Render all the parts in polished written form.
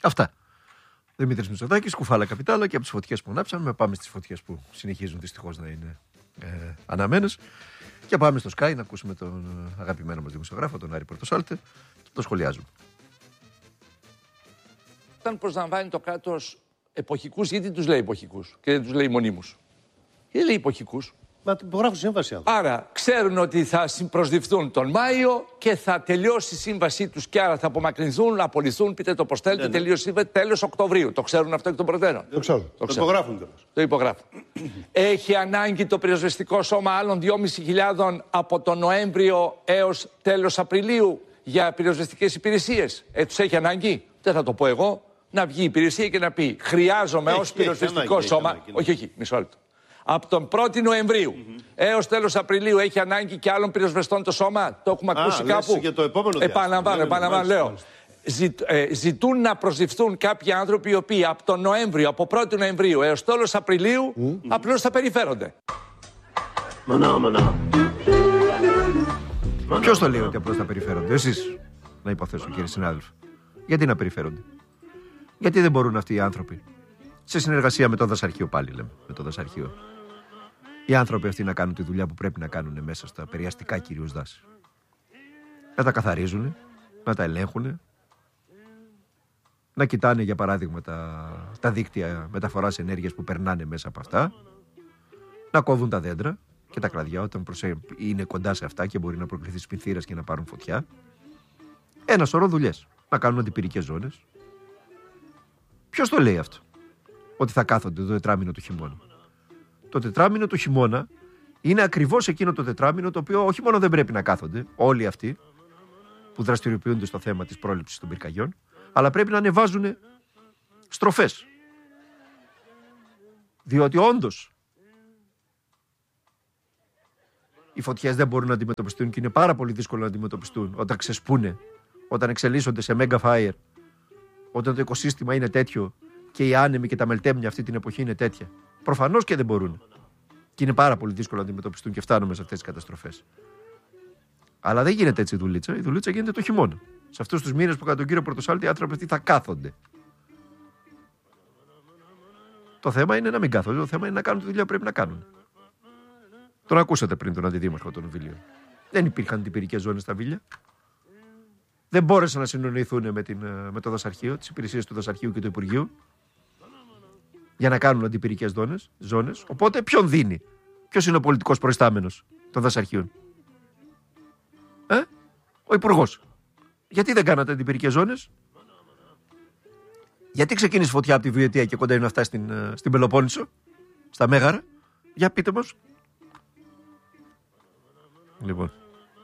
Αυτά. Δημήτρης Μητσοτάκης, κουφάλα καπιτάλα, και από τις φωτιές που ανάψαμε πάμε στις φωτιές που συνεχίζουν δυστυχώς να είναι αναμένες. Και πάμε στο Sky να ακούσουμε τον αγαπημένο μας δημοσιογράφο, τον Άρη Πορτοσάλτε, και το σχολιάζουμε. Όταν προσλαμβάνει το κράτος εποχικούς, γιατί τους λέει εποχικούς και δεν τους λέει μονίμους? Γιατί λέει εποχικούς? Μα υπογράφουν σύμβαση. Άρα ξέρουν ότι θα προσληφθούν τον Μάιο και θα τελειώσει η σύμβασή τους και άρα θα απομακρυνθούν, να απολυθούν, πείτε το πώς θέλετε, τελείωσε η σύμβαση τέλος Οκτωβρίου. Το ξέρουν αυτό εκ των προτέρων? Το ξέρουν. Το υπογράφουν τέλος. Το υπογράφουν. Έχει ανάγκη το πυροσβεστικό σώμα άλλων 2.500 από τον Νοέμβριο έως τέλος Απριλίου για πυροσβεστικές υπηρεσίες? Τους έχει ανάγκη? Δεν θα το πω εγώ. Να βγει η υπηρεσία και να πει χρειάζομαι ως πυροσβεστικό σώμα. Όχι, μισό λεπτό. Από τον 1η Νοεμβρίου έως τέλος Απριλίου έχει ανάγκη και άλλων πυροσβεστών το σώμα? Το έχουμε ακούσει κάπου? Για το επόμενο επαναλαμβάνω, λέω. Ζητούν να προσληφθούν κάποιοι άνθρωποι οι οποίοι από τον Νοέμβριο, από 1η Νοεμβρίου έως τέλος Απριλίου απλώς θα περιφέρονται. Ποιος το λέει ότι απλώς θα περιφέρονται? Εσείς, να υποθέσω, κύριε συνάδελφε. Γιατί να περιφέρονται? Γιατί δεν μπορούν αυτοί οι άνθρωποι, σε συνεργασία με το δασαρχείο, πάλι λέμε, με το δασαρχείο, οι άνθρωποι αυτοί να κάνουν τη δουλειά που πρέπει να κάνουν μέσα στα περιαστικά κυρίως δάση? Να τα καθαρίζουν, να τα ελέγχουν, να κοιτάνε για παράδειγμα τα δίκτυα μεταφοράς ενέργειας που περνάνε μέσα από αυτά, να κόβουν τα δέντρα και τα κλαδιά όταν είναι κοντά σε αυτά και μπορεί να προκληθεί σπινθήρας και να πάρουν φωτιά. Ένα σωρό δουλειές. Να κάνουν αντιπυρικές ζώνες. Ποιος το λέει αυτό, ότι θα κάθονται το τετράμινο του χειμώνα? Το τετράμινο του χειμώνα είναι ακριβώς εκείνο το τετράμινο το οποίο όχι μόνο δεν πρέπει να κάθονται όλοι αυτοί που δραστηριοποιούνται στο θέμα της πρόληψης των πυρκαγιών, αλλά πρέπει να ανεβάζουν στροφές. Διότι όντως οι φωτιές δεν μπορούν να αντιμετωπιστούν και είναι πάρα πολύ δύσκολο να αντιμετωπιστούν όταν ξεσπούνε, όταν εξελίσσονται σε mega fire, όταν το οικοσύστημα είναι τέτοιο και οι άνεμοι και τα μελτέμνια αυτή την εποχή είναι τέτοια. Προφανώς και δεν μπορούν. Και είναι πάρα πολύ δύσκολο να αντιμετωπιστούν και φτάνουμε σε αυτές τις καταστροφές. Αλλά δεν γίνεται έτσι η δουλίτσα. Η δουλίτσα γίνεται το χειμώνα. Σε αυτούς τους μήνες που κατά τον κύριο Πορτοσάλτη οι άνθρωποι αυτοί θα κάθονται. Το θέμα είναι να μην κάθονται. Το θέμα είναι να κάνουν τη δουλειά που πρέπει να κάνουν. Τον ακούσατε πριν τον αντιδήμαρχο των Βιλίων. Δεν υπήρχαν αντιπυρικές ζώνες στα Βίλια. Δεν μπόρεσαν να συνονοηθούν με το δασαρχείο, τις υπηρεσίες του δασαρχείου και του Υπουργείου, για να κάνουν αντιπυρικές ζώνες. Οπότε ποιον δίνει? Ποιος είναι ο πολιτικός προϊστάμενος των δασαρχείων? Ο Υπουργός. Γιατί δεν κάνατε αντιπυρικές ζώνες? Γιατί ξεκίνησε φωτιά από τη Βιωτία και κοντά είναι αυτά στην Πελοπόννησο, στα Μέγαρα? Για πείτε μας. Λοιπόν,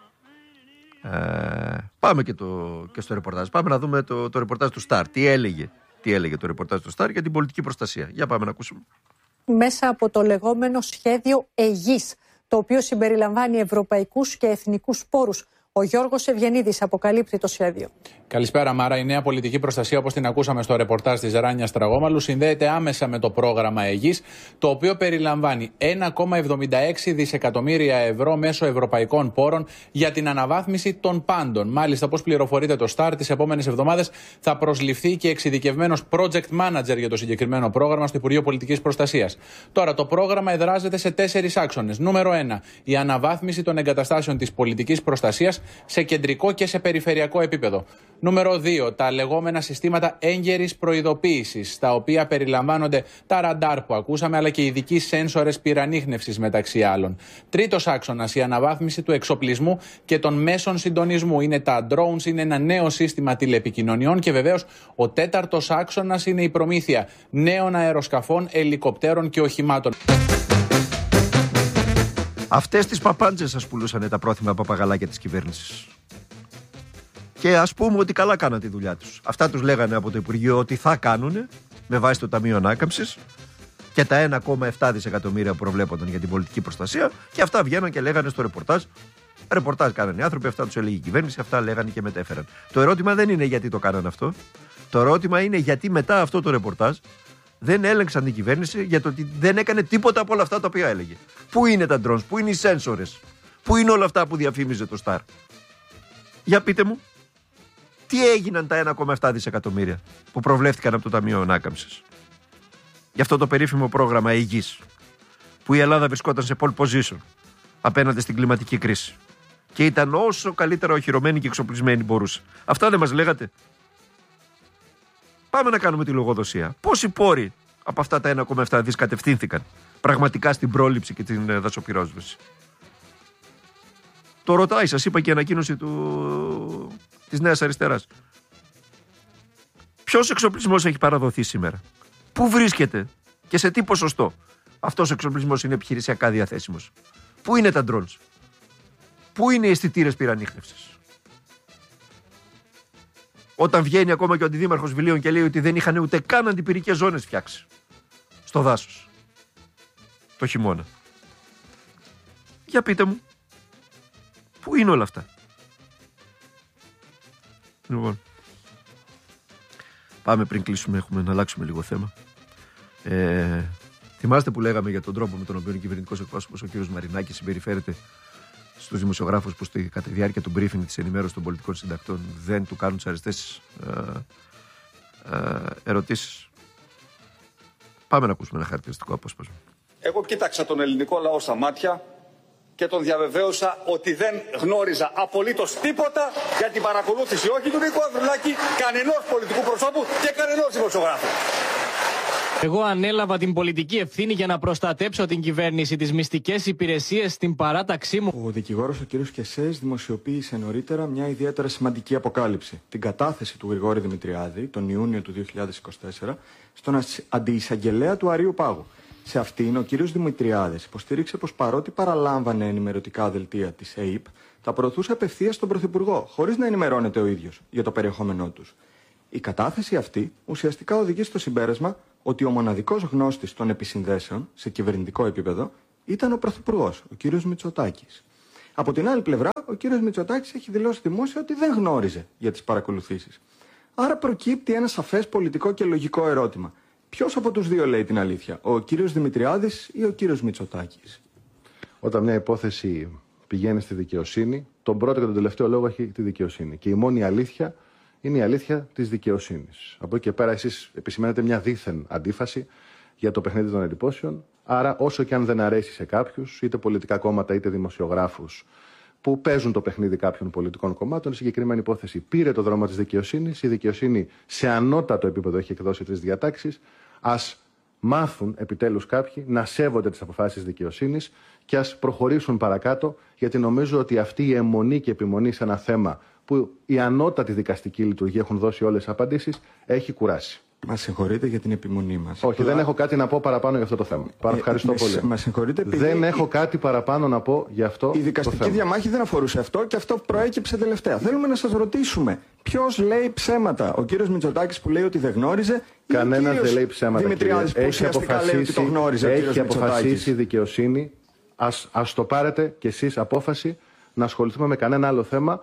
πάμε και στο ρεπορτάζ. Πάμε να δούμε το ρεπορτάζ του Σταρ. Τι έλεγε το ρεπορτάζ του Σταρ για την πολιτική προστασία? Για πάμε να ακούσουμε. Μέσα από το λεγόμενο σχέδιο Αιγής, το οποίο συμπεριλαμβάνει ευρωπαϊκούς και εθνικούς πόρους. Ο Γιώργος Ευγενίδης αποκαλύπτει το σχέδιο. Καλησπέρα, Μάρα. Η νέα πολιτική προστασία, όπως την ακούσαμε στο ρεπορτάζ της Ράνιας Τραγόμαλου, συνδέεται άμεσα με το πρόγραμμα Αιγής, το οποίο περιλαμβάνει 1,76 δισεκατομμύρια ευρώ μέσω ευρωπαϊκών πόρων για την αναβάθμιση των πάντων. Μάλιστα, όπως πληροφορείται το Σταρ, τις επόμενες εβδομάδες θα προσληφθεί και εξειδικευμένος project manager για το συγκεκριμένο πρόγραμμα στο Υπουργείο Πολιτικής Προστασίας. Τώρα, το πρόγραμμα εδράζεται σε 4 άξονες. Νούμερο 1. Η αναβάθμιση των εγκαταστάσεων της πολιτικής προστασίας σε κεντρικό και σε περιφερειακό επίπεδο. Νούμερο 2. Τα λεγόμενα συστήματα έγκαιρης προειδοποίησης, στα οποία περιλαμβάνονται τα ραντάρ που ακούσαμε, αλλά και ειδικοί σένσορες πυρανίχνευσης μεταξύ άλλων. Τρίτος άξονας, η αναβάθμιση του εξοπλισμού και των μέσων συντονισμού. Είναι τα drones, είναι ένα νέο σύστημα τηλεπικοινωνιών και βεβαίως ο τέταρτος άξονας είναι η προμήθεια νέων αεροσκαφών, ελικοπτέρων και οχημάτων. Αυτές τις παπάντζες σας πουλούσανε τα πρόθυμα παπαγαλάκια της κυβέρνησης. Και ας πούμε ότι καλά κάναν τη δουλειά τους. Αυτά τους λέγανε από το Υπουργείο ότι θα κάνουν με βάση το Ταμείο Ανάκαμψης και τα 1,7 δισεκατομμύρια που προβλέπονταν για την πολιτική προστασία, και αυτά βγαίναν και λέγανε στο ρεπορτάζ. Ρεπορτάζ κάνανε οι άνθρωποι, αυτά τους έλεγε η κυβέρνηση, αυτά λέγανε και μετέφεραν. Το ερώτημα δεν είναι γιατί το κάνανε αυτό. Το ερώτημα είναι γιατί μετά αυτό το ρεπορτάζ δεν έλεγξαν την κυβέρνηση για το ότι δεν έκανε τίποτα από όλα αυτά τα οποία έλεγε. Πού είναι τα drones, πού είναι οι σένσορες, πού είναι όλα αυτά που διαφήμιζε το Σταρ? Για πείτε μου. Τι έγιναν τα 1,7 δισεκατομμύρια που προβλέφθηκαν από το Ταμείο Ανάκαμψης για αυτό το περίφημο πρόγραμμα υγιής, που η Ελλάδα βρισκόταν σε pole position απέναντι στην κλιματική κρίση και ήταν όσο καλύτερα οχυρωμένη και εξοπλισμένη μπορούσε. Αυτά δεν μας λέγατε? Πάμε να κάνουμε τη λογοδοσία. Πόσοι πόροι από αυτά τα 1,7 δις κατευθύνθηκαν πραγματικά στην πρόληψη και την δασοπυρόσβεση? Το ρωτάει, σας είπα, και η ανακοίνωση της Νέας Αριστεράς. Ποιος εξοπλισμός έχει παραδοθεί σήμερα? Πού βρίσκεται και σε τι ποσοστό αυτός ο εξοπλισμός είναι επιχειρησιακά διαθέσιμος? Πού είναι τα drones? Πού είναι οι αισθητήρες πυρανίχνευσης? Όταν βγαίνει ακόμα και ο αντιδήμαρχος Βιλίων και λέει ότι δεν είχαν ούτε καν αντιπυρικές ζώνες φτιάξει στο δάσος το χειμώνα. Για πείτε μου, πού είναι όλα αυτά? Λοιπόν, πάμε πριν κλείσουμε, έχουμε να αλλάξουμε λίγο θέμα. Θυμάστε που λέγαμε για τον τρόπο με τον οποίο ο κυβερνητικός εκπρόσωπος, ο κ. Μαρινάκης, συμπεριφέρεται στους δημοσιογράφους που κατά τη διάρκεια του briefing της ενημέρωσης των πολιτικών συντακτών δεν του κάνουν τις αριστές ερωτήσεις? Πάμε να ακούσουμε ένα χαρακτηριστικό απόσπασμα. Εγώ κοίταξα τον ελληνικό λαό στα μάτια και τον διαβεβαίωσα ότι δεν γνώριζα απολύτως τίποτα για την παρακολούθηση όχι του Νίκου Ανδρουλάκη, κανενός πολιτικού προσώπου και κανενός δημοσιογράφου. Εγώ ανέλαβα την πολιτική ευθύνη για να προστατέψω την κυβέρνηση, τις μυστικές υπηρεσίες, στην παράταξή μου. Ο δικηγόρος ο κ. Κεσές δημοσιοποίησε νωρίτερα μια ιδιαίτερα σημαντική αποκάλυψη. Την κατάθεση του Γρηγόρη Δημητριάδη τον Ιούνιο του 2024 στον αντιεισαγγελέα του Αρείου Πάγου. Σε αυτήν ο κ. Δημητριάδης υποστήριξε πως παρότι παραλάμβανε ενημερωτικά δελτία της ΑΕΠ, τα προωθούσε απευθείας στον Πρωθυπουργό, χωρίς να ενημερώνεται ο ίδιος για το περιεχόμενό τους. Η κατάθεση αυτή ουσιαστικά οδηγεί στο συμπέρασμα ότι ο μοναδικός γνώστης των επισυνδέσεων σε κυβερνητικό επίπεδο ήταν ο Πρωθυπουργός, ο κ. Μητσοτάκης. Από την άλλη πλευρά, ο κ. Μητσοτάκης έχει δηλώσει δημόσια ότι δεν γνώριζε για τις παρακολουθήσεις. Άρα προκύπτει ένα σαφές πολιτικό και λογικό ερώτημα. Ποιος από τους δύο λέει την αλήθεια, ο κ. Δημητριάδης ή ο κ. Μητσοτάκης? Όταν μια υπόθεση πηγαίνει στη δικαιοσύνη, τον πρώτο και τον τελευταίο λόγο έχει τη δικαιοσύνη. Και η μόνη αλήθεια είναι η αλήθεια της δικαιοσύνης. Από εκεί και πέρα, εσείς επισημαίνετε μια δίθεν αντίφαση για το παιχνίδι των εντυπώσεων. Άρα, όσο και αν δεν αρέσει σε κάποιους, είτε πολιτικά κόμματα είτε δημοσιογράφους, που παίζουν το παιχνίδι κάποιων πολιτικών κομμάτων, η συγκεκριμένη υπόθεση πήρε το δρόμο της δικαιοσύνης. Η δικαιοσύνη σε ανώτατο επίπεδο έχει εκδώσει 3 διατάξεις. Ας μάθουν επιτέλους κάποιοι να σέβονται τις αποφάσεις της δικαιοσύνης και ας προχωρήσουν παρακάτω, γιατί νομίζω ότι αυτή η αιμονή και επιμονή σε ένα θέμα που η ανώτατη δικαστική λειτουργία έχουν δώσει όλες τις απαντήσεις, έχει κουράσει. Μας συγχωρείτε για την επιμονή μας. Όχι, δεν έχω κάτι να πω παραπάνω για αυτό το θέμα. Ευχαριστώ πολύ. Μας συγχωρείτε επειδή... Δεν έχω κάτι παραπάνω να πω για αυτό το θέμα. Η δικαστική διαμάχη δεν αφορούσε αυτό και αυτό προέκυψε τελευταία. Θέλουμε να σας ρωτήσουμε, ποιος λέει ψέματα? Ο κύριος Μητσοτάκης που λέει ότι δεν γνώριζε? Κανένας δεν λέει ψέματα. Δημητριάδης που ουσιαστικά λέει ότι το γνώριζε? Έχει αποφασίσει η δικαιοσύνη. Ας το πάρετε κι εσείς απόφαση να ασχοληθούμε με κανένα άλλο θέμα.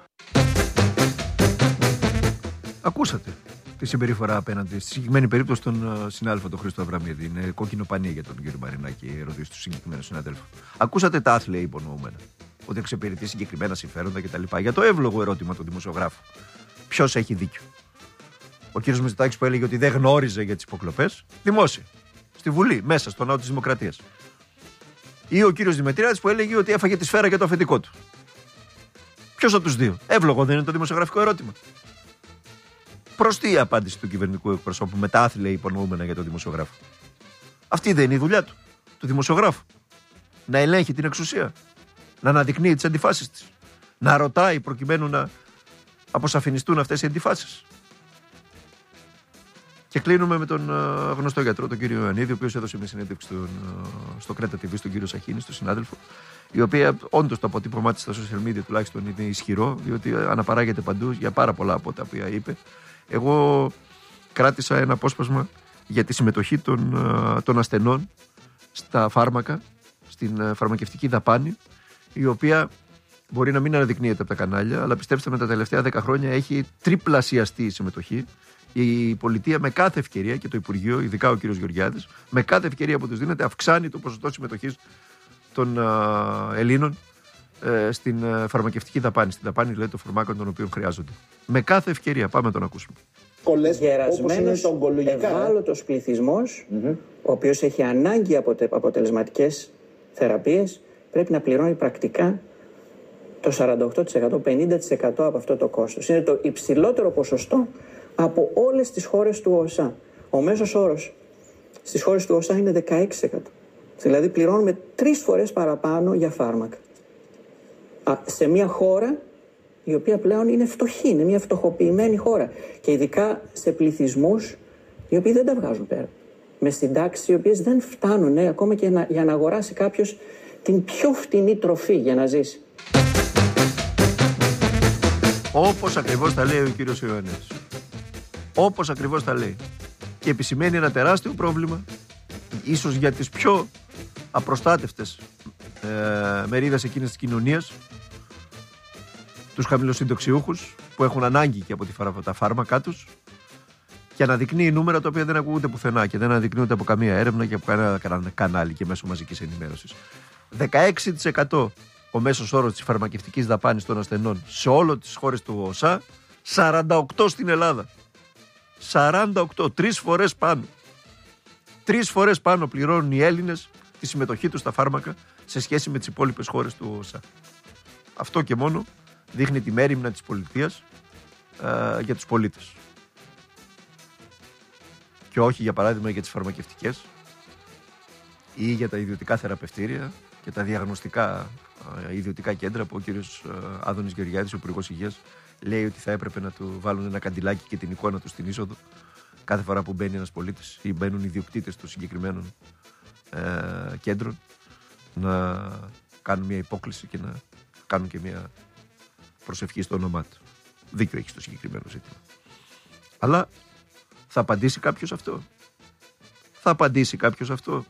Ακούσατε τη συμπεριφορά απέναντι στη συγκεκριμένη περίπτωση των συνάδελφων τον Χρήστο Αβραμίδη. Είναι κόκκινο πανί για τον κύριο Μαρινάκη η ερωτήση του συγκεκριμένου συναδέλφου. Ακούσατε τα άθλια υπονοούμενα. Ότι εξυπηρετεί συγκεκριμένα συμφέροντα κτλ. Για το εύλογο ερώτημα του δημοσιογράφου. Ποιος έχει δίκιο? Ο κύριος Μητσοτάκης που έλεγε ότι δεν γνώριζε για τις υποκλοπές, δημόσια. Στη Βουλή, μέσα στο ναό της Δημοκρατίας. Ή ο κύριος Δημητριάδης που έλεγε ότι έφαγε τη σφαίρα για το αφεντικό του. Ποιος από τους δύο? Εύλογο δεν είναι το δημοσιογραφικό ερώτημα? Προς τι η απάντηση του κυβερνητικού εκπροσώπου με τα άθλια υπονοούμενα για τον δημοσιογράφο? Αυτή δεν είναι η δουλειά του δημοσιογράφου? Να ελέγχει την εξουσία, να αναδεικνύει τις αντιφάσεις της, να ρωτάει προκειμένου να αποσαφινιστούν αυτές οι αντιφάσεις. Και κλείνουμε με τον γνωστό γιατρό, τον κύριο Ιωαννίδη, ο οποίος έδωσε μια συνέντευξη στο Κρέτα TV στον κύριο Σαχίνη, στον συνάδελφο, η οποία όντως το αποτύπωμά της στα social media τουλάχιστον είναι ισχυρό, διότι αναπαράγεται παντού για πάρα πολλά από τα οποία είπε. Εγώ κράτησα ένα απόσπασμα για τη συμμετοχή των ασθενών στα φάρμακα, στην φαρμακευτική δαπάνη, η οποία μπορεί να μην αναδεικνύεται από τα κανάλια, αλλά πιστέψτε με, τα τελευταία 10 χρόνια έχει τριπλασιαστεί η συμμετοχή. Η πολιτεία με κάθε ευκαιρία και το Υπουργείο, ειδικά ο κύριος Γεωργιάδης, με κάθε ευκαιρία που τους δίνεται, αυξάνει το ποσοστό συμμετοχής των Ελλήνων στην φαρμακευτική δαπάνη, στην δαπάνη δηλαδή των φαρμάκων των οποίων χρειάζονται. Με κάθε ευκαιρία, πάμε να τον ακούσουμε. Γερασμένος, ευάλωτος πληθυσμός, ο οποίος έχει ανάγκη από αποτελεσματικές θεραπείες, πρέπει να πληρώνει πρακτικά το 48%, 50% από αυτό το κόστος. Είναι το υψηλότερο ποσοστό από όλες τις χώρες του ΟΣΑ. Ο μέσος όρος στις χώρες του ΟΣΑ είναι 16%. Δηλαδή πληρώνουμε 3 φορές παραπάνω για φάρμακα. Σε μια χώρα η οποία πλέον είναι φτωχή, είναι μια φτωχοποιημένη χώρα. Και ειδικά σε πληθυσμούς οι οποίοι δεν τα βγάζουν πέρα. Με συντάξεις οι οποίες δεν φτάνουν ακόμα και για να αγοράσει κάποιος την πιο φτηνή τροφή για να ζήσει. Όπως ακριβώς τα λέει ο κύριος Ιωαννίδης. Όπως ακριβώς τα λέει. Και επισημαίνει ένα τεράστιο πρόβλημα, ίσως για τις πιο απροστάτευτες μερίδες εκείνης της κοινωνίας, τους χαμηλοσυντοξιούχους που έχουν ανάγκη και από τα φάρμακά τους, και αναδεικνύει νούμερα τα οποία δεν ακούγονται πουθενά και δεν αναδεικνύονται από καμία έρευνα και από κανένα κανάλι και μέσω μαζικής ενημέρωσης. 16% ο μέσος όρος της φαρμακευτικής δαπάνης των ασθενών σε όλες τις χώρες του ΟΣΑ, 48 στην Ελλάδα. 48, 3 φορές πάνω. 3 φορές πάνω πληρώνουν οι Έλληνες τη συμμετοχή τους στα φάρμακα σε σχέση με τις υπόλοιπες χώρες του ΟΣΑ. Αυτό και μόνο δείχνει τη μέριμνα της πολιτείας για τους πολίτες. Και όχι, για παράδειγμα, για τις φαρμακευτικές ή για τα ιδιωτικά θεραπευτήρια και τα διαγνωστικά ιδιωτικά κέντρα που ο κύριος Άδωνης Γεωργιάδης, ο Υπουργός Υγείας, λέει ότι θα έπρεπε να του βάλουν ένα καντιλάκι και την εικόνα του στην είσοδο κάθε φορά που μπαίνει ένας πολίτης ή μπαίνουν ιδιοκτήτες των συγκεκριμένων κέντρων, να κάνουν μια υπόκληση και να κάνουν και μια προσευχή στο όνομά του. Δίκιο έχει στο συγκεκριμένο ζήτημα. Αλλά θα απαντήσει κάποιος αυτό? Θα απαντήσει κάποιος αυτό?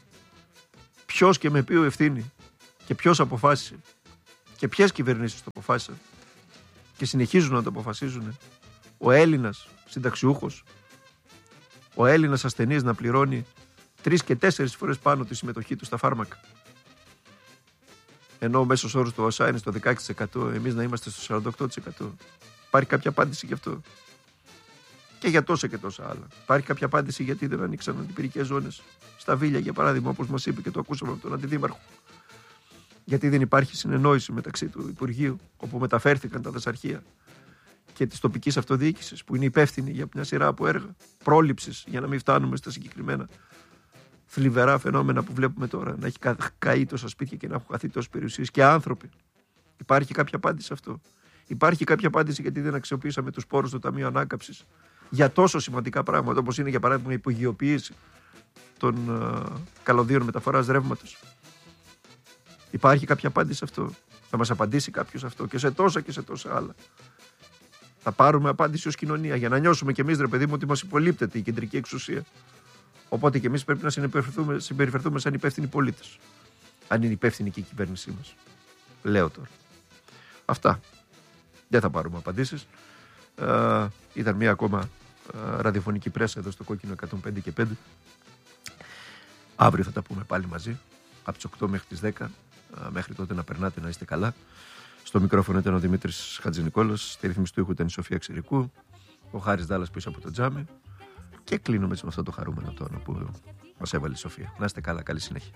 Ποιος και με ποιο ευθύνη και ποιος αποφάσισε και ποιες κυβερνήσεις το αποφάσισαν και συνεχίζουν να το αποφασίζουν? Ο Έλληνας συνταξιούχος, ο Έλληνας ασθενής να πληρώνει 3 και 4 φορές πάνω τη συμμετοχή του στα φάρμακα, ενώ ο μέσος όρος του ΟΣΑ είναι στο 16%, εμείς να είμαστε στο 48%. Υπάρχει κάποια απάντηση γι' αυτό? Και για τόσα και τόσα άλλα. Υπάρχει κάποια απάντηση γιατί δεν ανοίξαν αντιπυρικές ζώνες στα Βίλια, για παράδειγμα, όπως μας είπε και το ακούσαμε από τον Αντιδήμαρχο? Γιατί δεν υπάρχει συνεννόηση μεταξύ του Υπουργείου, όπου μεταφέρθηκαν τα δασαρχεία, και της τοπικής αυτοδιοίκησης, που είναι υπεύθυνη για μια σειρά από έργα πρόληψης, για να μην φτάνουμε στα συγκεκριμένα θλιβερά φαινόμενα που βλέπουμε τώρα, να έχει καεί τόσα σπίτια και να έχουν χαθεί τόσες περιουσίες και άνθρωποι. Υπάρχει κάποια απάντηση σε αυτό? Υπάρχει κάποια απάντηση γιατί δεν αξιοποιήσαμε τους πόρους του Ταμείου Ανάκαμψης για τόσο σημαντικά πράγματα, όπως είναι για παράδειγμα η υπογειοποίηση των καλωδίων μεταφοράς ρεύματος? Υπάρχει κάποια απάντηση σε αυτό? Θα μας απαντήσει κάποιος αυτό? Και σε τόσα και σε τόσα άλλα. Θα πάρουμε απάντηση ως κοινωνία για να νιώσουμε κι εμείς, ρε παιδί μου, ότι μας υπολείπτεται η κεντρική εξουσία. Οπότε και εμείς πρέπει να συμπεριφερθούμε σαν υπεύθυνοι πολίτες. Αν είναι υπεύθυνη και η κυβέρνησή μας. Λέω τώρα. Αυτά. Δεν θα πάρουμε απαντήσεις. Ήταν μία ακόμα ραδιοφωνική πρέσα εδώ στο Κόκκινο 105 και 5. Αύριο θα τα πούμε πάλι μαζί, από τις 8 μέχρι τις 10. Μέχρι τότε να περνάτε, να είστε καλά. Στο μικρόφωνο ήταν ο Δημήτρης Χατζηνικόλας, στη ρύθμιση του ήχου ήταν η Σοφία Ξηρικού, ο Χάρης Δάλλας πίσω από το τζάμι. Και κλείνουμε έτσι με αυτό το χαρούμενο τόνο που μας έβαλε η Σοφία. Να είστε καλά, καλή συνέχεια.